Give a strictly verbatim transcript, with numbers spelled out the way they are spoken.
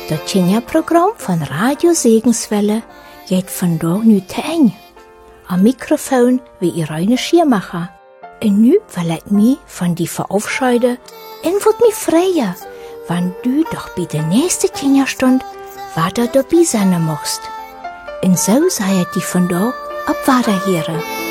Dat Kinderprogramm van Radio Segenswelle geht vandaag nu te eind. Am Mikrofon wie Irene Schiermacher. En nu wil ik me van die verabschieden en wordt me vrijer, wann du doch bij de nächste Kinderstund weiter dabei sein mocht. En so sei die vandaag op Waderheren.